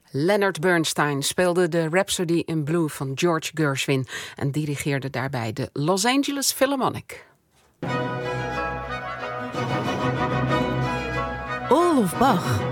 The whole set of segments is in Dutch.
Leonard Bernstein speelde de Rhapsody in Blue van George Gershwin en dirigeerde daarbij de Los Angeles Philharmonic. All of Bach.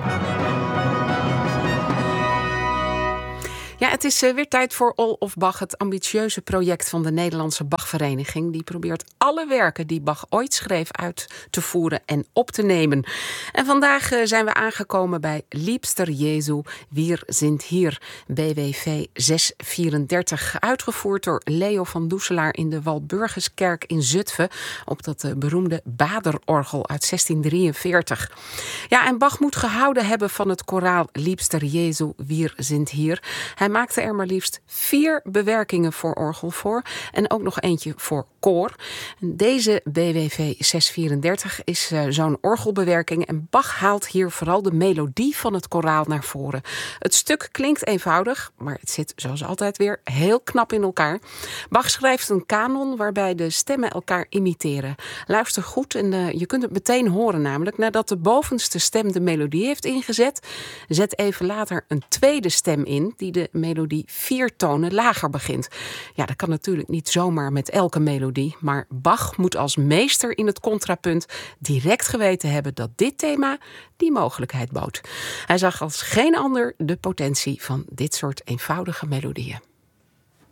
Ja, het is weer tijd voor All of Bach, het ambitieuze project van de Nederlandse Bachvereniging. Die probeert alle werken die Bach ooit schreef uit te voeren en op te nemen. En vandaag zijn we aangekomen bij Liebster Jesu, Wir sind hier, BWV 634. Uitgevoerd door Leo van Doeselaar in de Walburgiskerk in Zutphen op dat beroemde Baderorgel uit 1643. Ja, en Bach moet gehouden hebben van het koraal Liebster Jesu, Wir sind hier. Hij maakte er maar liefst 4 bewerkingen voor orgel voor en ook nog eentje voor koor. Deze BWV 634 is zo'n orgelbewerking en Bach haalt hier vooral de melodie van het koraal naar voren. Het stuk klinkt eenvoudig, maar het zit zoals altijd weer heel knap in elkaar. Bach schrijft een kanon waarbij de stemmen elkaar imiteren. Luister goed en je kunt het meteen horen namelijk. Nadat de bovenste stem de melodie heeft ingezet, zet even later een tweede stem in die de melodie 4 tonen lager begint. Ja, dat kan natuurlijk niet zomaar met elke melodie, maar Bach moet als meester in het contrapunt direct geweten hebben dat dit thema die mogelijkheid bood. Hij zag als geen ander de potentie van dit soort eenvoudige melodieën.